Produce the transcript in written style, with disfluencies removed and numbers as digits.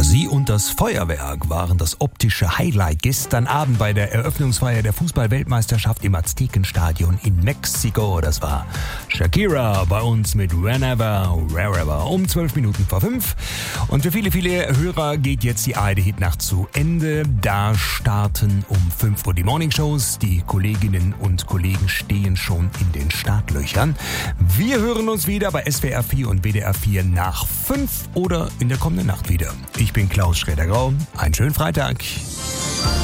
Sie und das Feuerwerk waren das optische Highlight gestern Abend bei der Eröffnungsfeier der Fußball-Weltmeisterschaft im Aztekenstadion in Mexiko. Das war Shakira bei uns mit Whenever, Wherever um 5:12. Und für viele, viele Hörer geht jetzt die ARD-Hitnacht zu Ende. Da starten um 5 Uhr die Morningshows. Die Kolleginnen und Kollegen stehen schon in den Startlöchern. Wir hören uns wieder bei SWR 4 und WDR 4 nach 5 oder in der kommenden Nacht wieder. Ich bin Klaus Schroeder-Grau. Einen schönen Freitag.